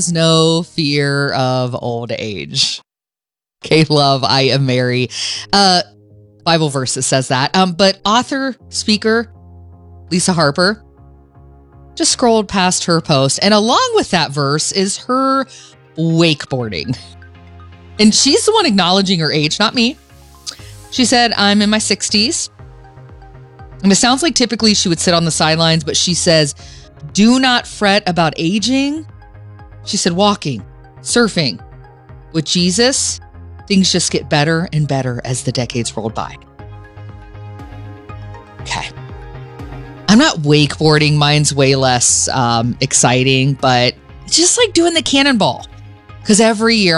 no fear of old age. Okay, love, I am Mary. Bible verse that says that. But author, speaker, Lisa Harper just scrolled past her post. And along with that verse is her wakeboarding. And she's the one acknowledging her age, not me. She said, I'm in my 60s. And it sounds like typically she would sit on the sidelines, but she says, do not fret about aging. She said, walking, surfing. With Jesus, things just get better and better as the decades rolled by. Okay. I'm not wakeboarding. Mine's way less exciting, but it's just like doing the cannonball. Because every year